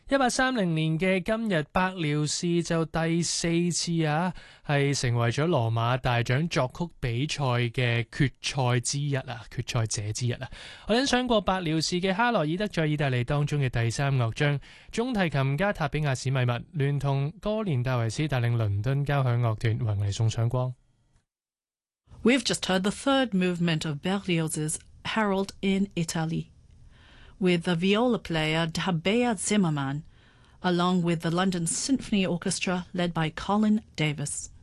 1830年嘅今日，白遼士就第4次係成為咗羅馬大獎作曲比賽嘅決賽之一決賽者之一我欣賞過白遼士嘅哈羅爾德在意大利當中嘅第3樂章，中提琴家塔比亞史密密聯同哥連戴維斯帶領倫敦交響樂團為我哋送上光。 We've just heard the third movement of Berlioz's Harold in Italy, with the viola player Tabea Zimmermann, along with the London Symphony Orchestra led by Colin Davis.